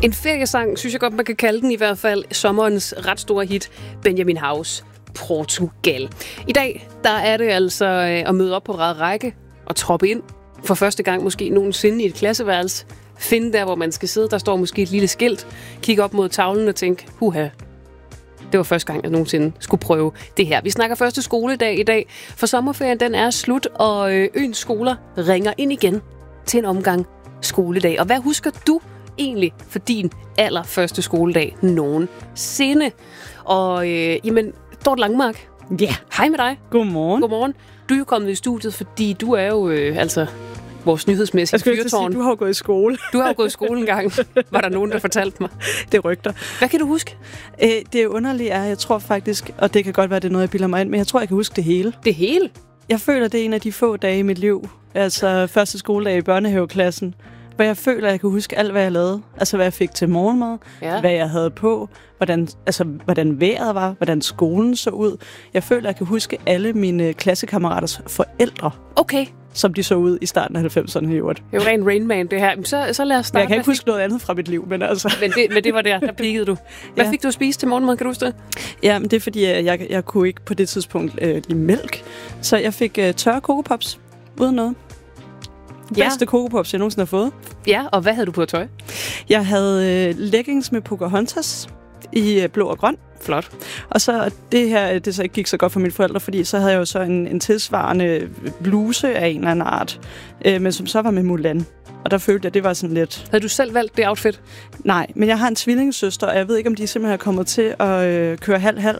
En feriesang, synes jeg godt, man kan kalde den i hvert fald. Sommerens ret store hit, Benjamin Haus, Portugal. I dag, der er det altså at møde op på rad række og troppe ind. For første gang måske nogensinde i et klasseværelse. Finde der, hvor man skal sidde. Der står måske et lille skilt. Kigge op mod tavlen og tænke, huha. Det var første gang, jeg nogensinde skulle prøve det her. Vi snakker første skoledag i dag, for sommerferien den er slut, og øens skoler ringer ind igen til en omgang skoledag. Og hvad husker du egentlig for din allerførste skoledag nogensinde? Og jamen, Dorte Langmark. Ja. Yeah. Hej med dig. Godmorgen. Godmorgen. Du er jo kommet i studiet, fordi du er jo vores nyhedsmæssige fyrtårn. Du har jo gået i skole. Du har jo gået i skole en gang, var der nogen, der fortalte mig. Det rygter. Hvad kan du huske? Det underlige er, jeg tror faktisk, og det kan godt være, det er noget, jeg bilder mig ind, men jeg tror, jeg kan huske det hele. Det hele? Jeg føler, det er en af de få dage i mit liv, altså første skoledag i børnehaveklassen, hvor jeg føler, at jeg kan huske alt, hvad jeg lavede. Altså, hvad jeg fik til morgenmad, hvad jeg havde på, hvordan vejret var, hvordan skolen så ud. Jeg føler, at jeg kan huske alle mine klassekammeraters forældre. Okay. Som de så ud i starten af 90'erne i øvrigt. Det er jo ren Rain Man, det her. Så lad os starte. Men jeg kan ikke huske noget andet fra mit liv, men altså... Men det var der peakede du. Hvad fik du at spise til morgenmad, kan du huske det? Ja, men det er fordi, jeg kunne ikke på det tidspunkt lide mælk. Så jeg fik tørre kokopops uden noget. Bedste kokopops, jeg nogensinde har fået. Ja, og hvad havde du på tøj? Jeg havde leggings med Pocahontas i blå og grøn. Flot. Og så det så ikke gik så godt for mine forældre, fordi så havde jeg jo så en tilsvarende bluse af en eller anden art, men som så var med Mulan. Og der følte jeg, det var sådan lidt... Havde du selv valgt det outfit? Nej, men jeg har en tvillingssøster, og jeg ved ikke, om de simpelthen er kommet til at køre halv-halv.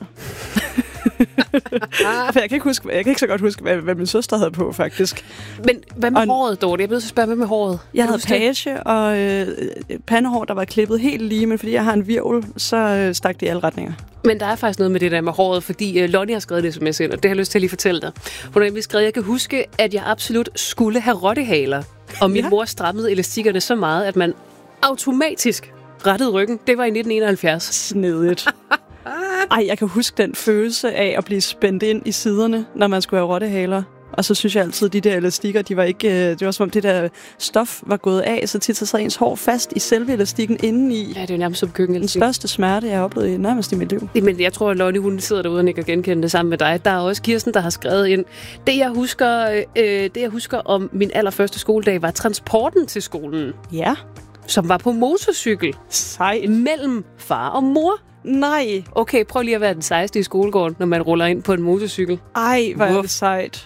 For jeg kan ikke så godt huske, hvad min søster havde på, faktisk. Men hvad med håret, Dorte? Jeg blev så spørge, hvad med håret? Jeg havde page og pandehår, der var klippet helt lige, men fordi jeg har en hvirvel, så stak det i alle retninger. Men der er faktisk noget med det der med håret, fordi Lonnie har skrevet det sms ind, og det har jeg lyst til at lige fortælle dig. Hun har nemlig skrevet, at jeg kan huske, at jeg absolut skulle have rottehaler, og min mor strammede elastikkerne så meget, at man automatisk rettede ryggen. Det var i 1971. Snedigt. Ej, jeg kan huske den følelse af at blive spændt ind i siderne, når man skulle have rottehaler. Og så synes jeg altid, at de der elastikker, det var som om det der stof var gået af, så tit så sad ens hår fast i selve elastikken indeni. Ja, det er jo nærmest som køkkenelastik. Den største smerte, jeg har oplevet nærmest i mit liv. Men jeg tror, at Lonnie, hun sidder derude og ikke genkende det sammen med dig. Der er også Kirsten, der har skrevet ind. Det, jeg husker om min allerførste skoledag, var transporten til skolen. Ja. Som var på motorcykel. Sejt. Mellem far og mor. Nej. Okay, prøv lige at være den sejeste i skolegården, når man ruller ind på en motorcykel. Ej, hvor er det sejt.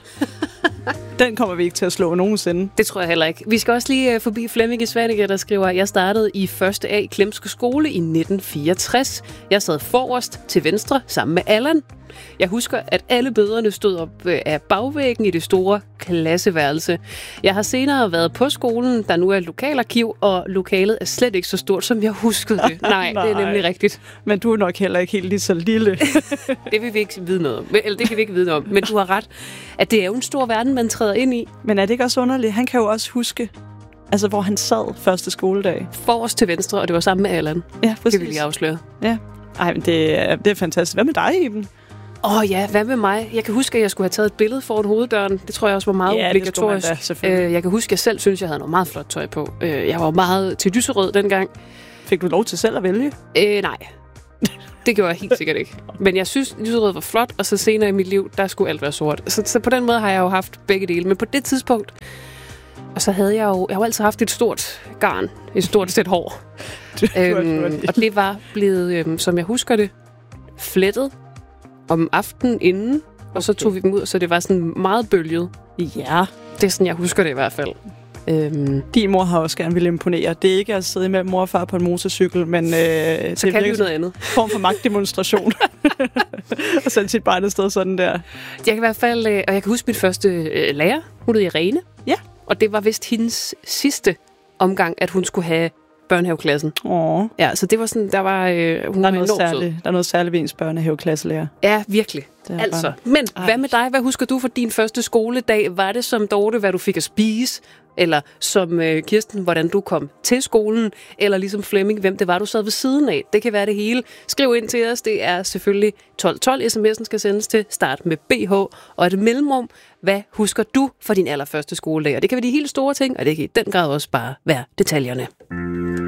Den kommer vi ikke til at slå nogensinde. Det tror jeg heller ikke. Vi skal også lige forbi Flemming i Svanike, der skriver, jeg startede i 1. A i Klemske skole i 1964. Jeg sad forrest til venstre sammen med Allan. Jeg husker, at alle bøderne stod op af bagvæggen i det store klasseværelse. Jeg har senere været på skolen, der nu er et lokalarkiv, og lokalet er slet ikke så stort, som jeg huskede det. Nej, det er nemlig rigtigt. Men du er nok heller ikke helt lige så lille. Det vil vi ikke vide noget om. Eller det kan vi ikke vide om. Men du har ret, at det er jo en stor verden, man træder ind i. Men er det ikke også underligt? Han kan jo også huske, altså hvor han sad første skoledag. Forrest til venstre, og det var sammen med Allan. Ja, præcis. Det vil jeg afsløre. Ja. Ej, men det er fantastisk. Hvad med dig, Iben? Ja, hvad med mig? Jeg kan huske, at jeg skulle have taget et billede foran hoveddøren. Det tror jeg også var meget obligatorisk. Jeg kan huske, at jeg selv synes, jeg havde noget meget flot tøj på. Jeg var meget til lyserød dengang. Fik du lov til selv at vælge? Nej. Det gjorde jeg helt sikkert ikke. Men jeg synes, lyserød var flot, og så senere i mit liv, der skulle alt være sort. Så på den måde har jeg jo haft begge dele. Men på det tidspunkt, og så havde jeg har jo altid haft et stort garn, et stort sæt hår. Og det var blevet, som jeg husker det, flettet om aftenen inden, og så tog vi dem ud, så det var sådan meget bølget. Ja. Det er sådan, jeg husker det i hvert fald. Din mor har også gerne ville imponere. Det er ikke at sidde med mor og far på en motorcykel, men så det kan det noget andet. Form for magtdemonstration. Og sende sit barn afsted sådan der. Jeg kan i hvert fald, og jeg kan huske mit første lærer, hun hed Irene. Ja. Og det var vist hendes sidste omgang, at hun skulle have børnehaveklassen. Ja, så det var sådan, der var hun der er noget særligt ved ens børnehaveklasselærer. Ja, virkelig. Altså. Men hvad med dig? Hvad husker du for din første skoledag? Var det som Dorte, hvad du fik at spise? Eller som Kirsten, hvordan du kom til skolen? Eller ligesom Flemming, hvem det var, du sad ved siden af? Det kan være det hele. Skriv ind til os. Det er selvfølgelig 1212. SMS'en skal sendes til start med BH og et mellemrum. Hvad husker du for din allerførste skoledag? Og det kan være de helt store ting, og det kan i den grad også bare være detaljerne.